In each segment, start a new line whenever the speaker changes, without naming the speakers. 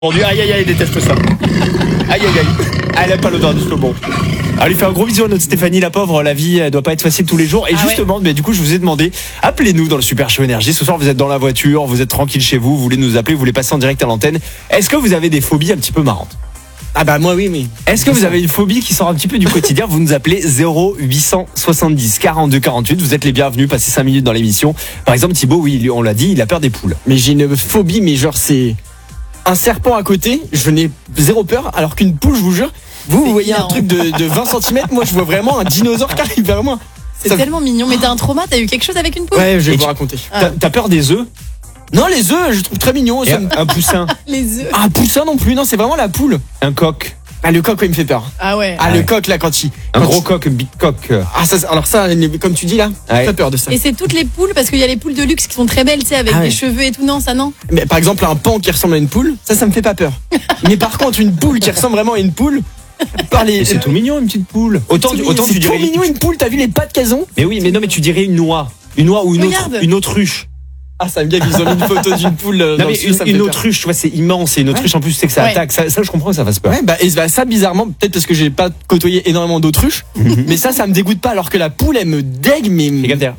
Aïe aïe aïe, déteste ça. Aïe aïe aïe. Elle aime pas l'odeur du saumon. Alors, lui fait un gros bisou à notre Stéphanie, la pauvre, la vie elle doit pas être facile tous les jours. Et justement, mais du coup, je vous ai demandé, appelez-nous dans le Super Show Énergie. Ce soir, vous êtes dans la voiture, vous êtes tranquille chez vous, vous voulez nous appeler, vous voulez passer en direct à l'antenne. Est-ce que vous avez des phobies un petit peu marrantes?
Ah bah moi oui, mais...
Est-ce que vous avez une phobie qui sort un petit peu du quotidien? Vous nous appelez 0870 42 48. Vous êtes les bienvenus, passez 5 minutes dans l'émission. Par exemple, Thibaut, oui, on l'a dit, il a peur des poules.
Mais j'ai une phobie, mais genre c'est... Un serpent à côté, je n'ai zéro peur, alors qu'une poule, je vous jure, vous voyez un truc de 20 cm, moi je vois vraiment un dinosaure qui arrive vers moi.
C'est tellement mignon. Mais t'as un trauma? T'as eu quelque chose avec une poule?
Ouais, je vais vous raconter.
T'as peur des œufs?
Non, les œufs, je trouve très mignon.
Et un poussin?
Les œufs.
Un poussin non plus, non, c'est vraiment la poule.
Un coq?
Ah, le coq, ouais, il me fait peur.
Ah ouais.
Ah, le coq, là, quand il...
Un gros coq, un big coq.
Ah, ça, alors ça, comme tu dis là,
Ouais.
j'ai peur de ça.
Et c'est toutes les poules, parce qu'il y a les poules de luxe qui sont très belles, tu sais, avec
Ah ouais.
des cheveux et tout. Non, ça non.
Mais par exemple, un pan qui ressemble à une poule, ça me fait pas peur. Mais par contre, une poule qui ressemble vraiment à une poule, par les...
Mais c'est tout mignon, une petite poule. Autant
C'est
tu
trop
dirais.
mignon une poule, t'as vu les pattes qu'elles ont?
Mais oui, mais non, mais tu dirais une noix. Une noix ou
Regarde.
une autruche.
Ah, ça me gave, ils ont mis une photo d'une poule
Non,
dans
mais
le sud, ça me
une
fait peur.
autruche, tu vois, c'est immense. Et une autruche, en plus, tu sais que ça
Ouais.
attaque. Ça, je comprends que ça fasse peur.
Ouais, bah, et ça, bizarrement, peut-être parce que j'ai pas côtoyé énormément d'autruches, mais ça me dégoûte pas, alors que la poule, elle me dégue, mais...
Fais gaffe derrière.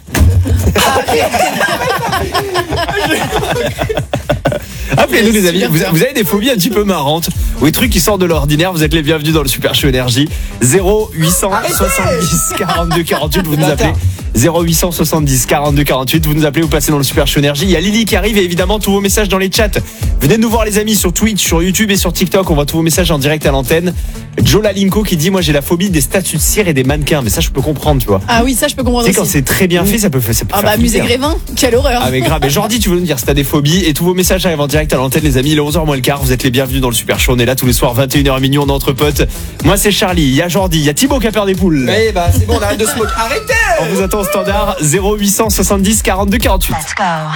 Appelez-nous les amis, vous avez des phobies un petit peu marrantes ou des trucs qui sortent de l'ordinaire, vous êtes les bienvenus dans le Super Show Énergie. 0870 42 48, vous nous appelez 0870 42 48, vous nous appelez, vous passez dans le Super Show Énergie. Il y a Lily qui arrive et évidemment tous vos messages dans les chats. Venez nous voir les amis sur Twitch, sur YouTube et sur TikTok, on voit tous vos messages en direct à l'antenne. Joe Lalinko qui dit moi j'ai la phobie des statues de cire et des mannequins, mais ça je peux comprendre, tu vois.
Ah oui, ça je peux comprendre
Tu sais quand
aussi.
c'est très bien fait, ça peut faire
Ah bah, musée
flipper.
Grévin, quelle horreur.
Ah mais grave, mais Jordi tu veux nous dire si t'as des phobies et tous vos messages arrivent en direct à l'antenne les amis, il est 11h moins le quart, vous êtes les bienvenus dans le Super Show, on est là tous les soirs 21h minuit, on est entre potes. Moi c'est Charlie, il y a Jordi, il y a Thibaut qui a peur des poules.
Ouais, bah, c'est bon, on arrête de se moquer. Arrêtez!
On vous attend au standard 0870 42 48.
Let's go.